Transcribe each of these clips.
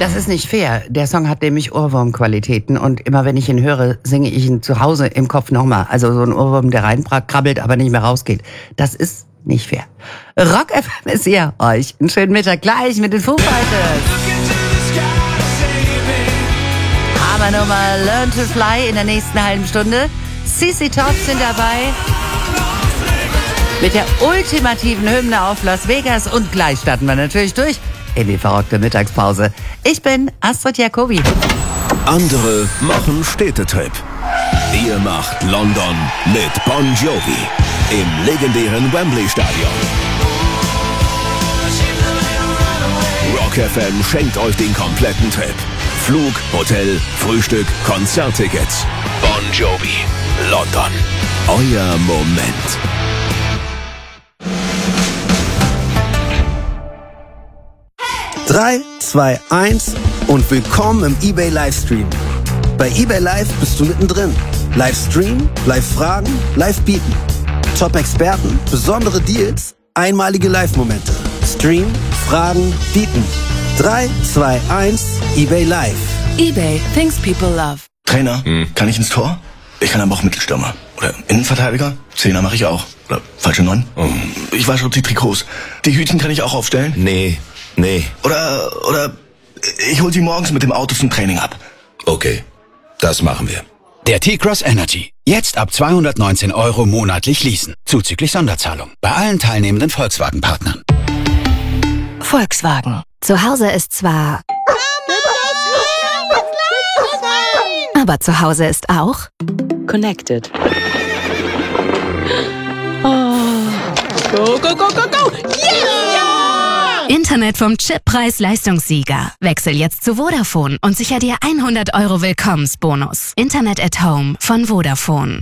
Das ist nicht fair. Der Song hat nämlich Ohrwurmqualitäten und immer wenn ich ihn höre, singe ich ihn zu Hause im Kopf nochmal. Also so ein Ohrwurm, der reinkrabbelt, aber nicht mehr rausgeht. Das ist nicht fair. Rock FM ist hier. Euch einen schönen Mittag gleich mit den Foo Fighters. Aber nochmal Learn to Fly in der nächsten halben Stunde. CC Top sind dabei. Mit der ultimativen Hymne auf Las Vegas. Und gleich starten wir natürlich durch in die verrückte Mittagspause. Ich bin Astrid Jacobi. Andere machen Städtetrip. Ihr macht London mit Bon Jovi im legendären Wembley Stadion. Rock FM schenkt euch den kompletten Trip. Flug, Hotel, Frühstück, Konzerttickets. Bon Jovi, London. Euer Moment. Drei, 2, 1 und willkommen im eBay Livestream. Bei eBay Live bist du mittendrin. Livestream, Live-Fragen, Live-Bieten. Top-Experten, besondere Deals, einmalige Live-Momente. Stream, Fragen, Bieten. 3, 2, 1, eBay Live. eBay, things people love. Trainer, kann ich ins Tor? Ich kann aber auch Mittelstürmer. Oder Innenverteidiger? Zehner mache ich auch. Oder falsche 9? Ich wasche die Trikots. Die Hütchen kann ich auch aufstellen? Nee. Oder ich hol sie morgens mit dem Auto zum Training ab. Okay, das machen wir. Der T-Cross Energy. Jetzt ab 219 € monatlich leasen. Zuzüglich Sonderzahlung. Bei allen teilnehmenden Volkswagen-Partnern. Volkswagen. Zu Hause ist zwar... Aber zu Hause ist auch... Connected. Oh. Go, go, go, go, go! Yeah! Internet vom Chip-Preis-Leistungssieger. Wechsel jetzt zu Vodafone und sicher dir 100 € Willkommensbonus. Internet at Home von Vodafone.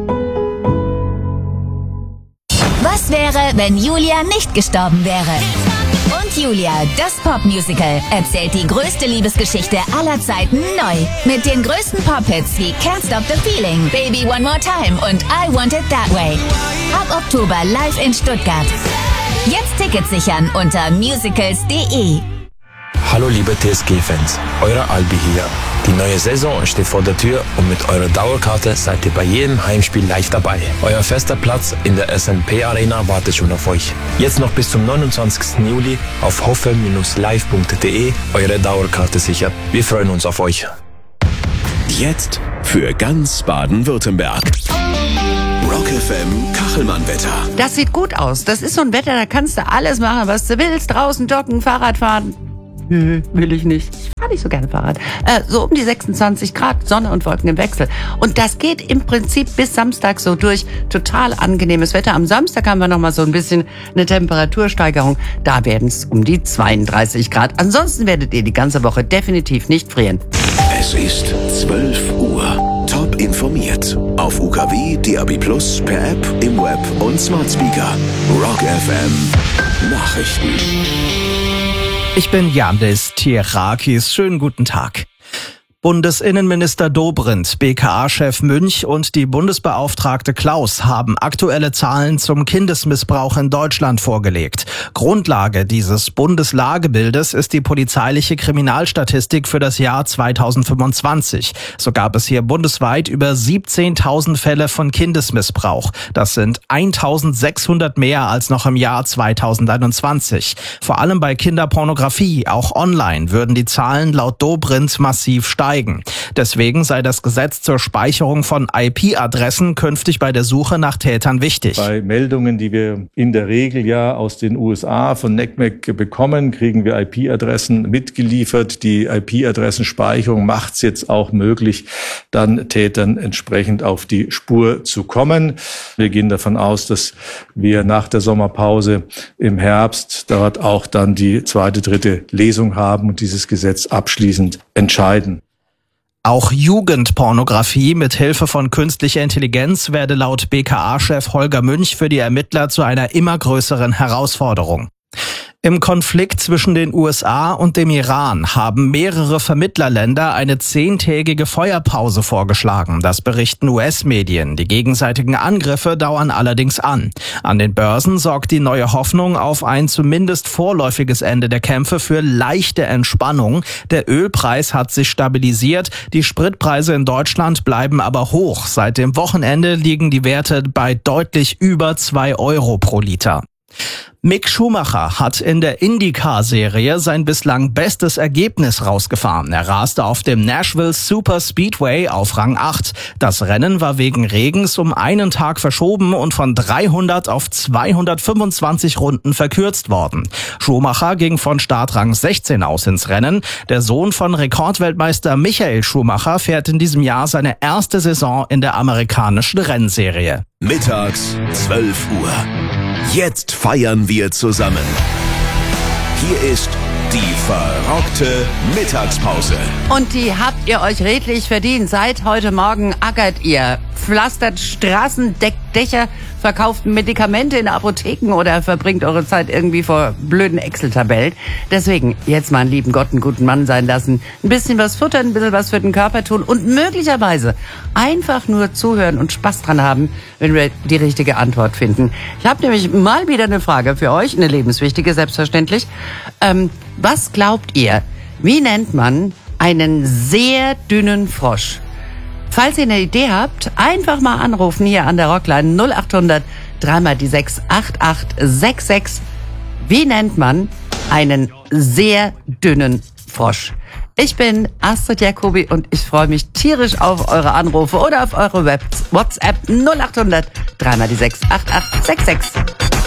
Was wäre, wenn Julia nicht gestorben wäre? Und Julia, das Popmusical, erzählt die größte Liebesgeschichte aller Zeiten neu. Mit den größten Pop-Hits wie Can't Stop the Feeling, Baby One More Time und I Want It That Way. Ab Oktober live in Stuttgart. Jetzt Tickets sichern unter musicals.de. Hallo liebe TSG-Fans, euer Albi hier. Die neue Saison steht vor der Tür und mit eurer Dauerkarte seid ihr bei jedem Heimspiel live dabei. Euer fester Platz in der SNP Arena wartet schon auf euch. Jetzt noch bis zum 29. Juli auf hoffe-live.de eure Dauerkarte sichern. Wir freuen uns auf euch. Jetzt für ganz Baden-Württemberg. Rock FM Kachelmann-Wetter. Das sieht gut aus. Das ist so ein Wetter, da kannst du alles machen, was du willst. Draußen joggen, Fahrrad fahren. Will ich nicht. Ich fahre nicht so gerne Fahrrad. So um die 26 Grad, Sonne und Wolken im Wechsel. Und das geht im Prinzip bis Samstag so durch. Total angenehmes Wetter. Am Samstag haben wir nochmal so ein bisschen eine Temperatursteigerung. Da werden es um die 32 Grad. Ansonsten werdet ihr die ganze Woche definitiv nicht frieren. Es ist 12 Uhr. Top informiert. Auf UKW, DAB+, per App, im Web und Smart Speaker. Rock FM Nachrichten. Ich bin Yandis Tierakis. Schönen guten Tag. Bundesinnenminister Dobrindt, BKA-Chef Münch und die Bundesbeauftragte Klaus haben aktuelle Zahlen zum Kindesmissbrauch in Deutschland vorgelegt. Grundlage dieses Bundeslagebildes ist die polizeiliche Kriminalstatistik für das Jahr 2025. So gab es hier bundesweit über 17.000 Fälle von Kindesmissbrauch. Das sind 1.600 mehr als noch im Jahr 2021. Vor allem bei Kinderpornografie, auch online, würden die Zahlen laut Dobrindt massiv steigen. Deswegen sei das Gesetz zur Speicherung von IP-Adressen künftig bei der Suche nach Tätern wichtig. Bei Meldungen, die wir in der Regel ja aus den USA von NCMEC bekommen, kriegen wir IP-Adressen mitgeliefert. Die IP-Adressenspeicherung macht es jetzt auch möglich, dann Tätern entsprechend auf die Spur zu kommen. Wir gehen davon aus, dass wir nach der Sommerpause im Herbst dort auch dann die zweite, dritte Lesung haben und dieses Gesetz abschließend entscheiden. Auch Jugendpornografie mit Hilfe von künstlicher Intelligenz werde laut BKA-Chef Holger Münch für die Ermittler zu einer immer größeren Herausforderung. Im Konflikt zwischen den USA und dem Iran haben mehrere Vermittlerländer eine 10-tägige Feuerpause vorgeschlagen. Das berichten US-Medien. Die gegenseitigen Angriffe dauern allerdings an. An den Börsen sorgt die neue Hoffnung auf ein zumindest vorläufiges Ende der Kämpfe für leichte Entspannung. Der Ölpreis hat sich stabilisiert. Die Spritpreise in Deutschland bleiben aber hoch. Seit dem Wochenende liegen die Werte bei deutlich über 2 Euro pro Liter. Mick Schumacher hat in der IndyCar-Serie sein bislang bestes Ergebnis rausgefahren. Er raste auf dem Nashville Super Speedway auf Rang 8. Das Rennen war wegen Regens um einen Tag verschoben und von 300 auf 225 Runden verkürzt worden. Schumacher ging von Startrang 16 aus ins Rennen. Der Sohn von Rekordweltmeister Michael Schumacher fährt in diesem Jahr seine erste Saison in der amerikanischen Rennserie. Mittags 12 Uhr. Jetzt feiern wir zusammen. Hier ist die verrockte Mittagspause. Und die habt ihr euch redlich verdient. Seit heute Morgen ackert ihr. Pflastert Straßen, deckt Dächer, verkauft Medikamente in Apotheken oder verbringt eure Zeit irgendwie vor blöden Excel-Tabellen. Deswegen jetzt mal einen lieben Gott einen guten Mann sein lassen. Ein bisschen was futtern, ein bisschen was für den Körper tun und möglicherweise einfach nur zuhören und Spaß dran haben, wenn wir die richtige Antwort finden. Ich habe nämlich mal wieder eine Frage für euch, eine lebenswichtige, selbstverständlich. Was glaubt ihr, wie nennt man einen sehr dünnen Frosch? Falls ihr eine Idee habt, einfach mal anrufen hier an der Rockline 0800 3 die 6 8866. Wie nennt man einen sehr dünnen Frosch? Ich bin Astrid Jacobi und ich freue mich tierisch auf eure Anrufe oder auf eure WhatsApp 0800 3 die 6 8866.